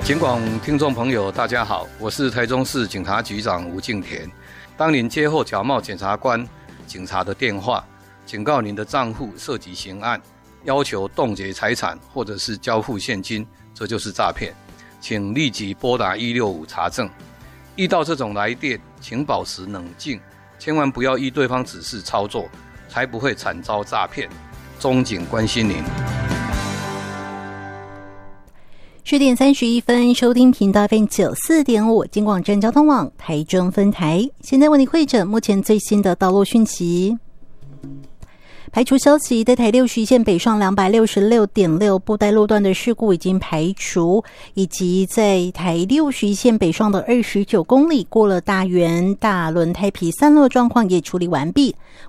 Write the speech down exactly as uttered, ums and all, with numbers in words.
警广听众朋友大家好，我是台中市警察局长吴敬田。当您接获假冒检察官、警察的电话，警告您的账户涉及刑案，要求冻结财产或者是交付现金，这就是诈骗，请立即拨打一六五查证。遇到这种来电，请保持冷静，千万不要依对方指示操作，才不会惨遭诈骗。中警关心您。 十点三十一分，收听频道 F M 九四点五，金广镇交通网台中分台。现在为你汇整目前最新的道路讯息。排除消息，在台六十一线北上两百六十六点六布袋路段的事故已经排除，以及在台六十一线北上的二十九公里过了大园大轮胎皮散落状况也处理完毕。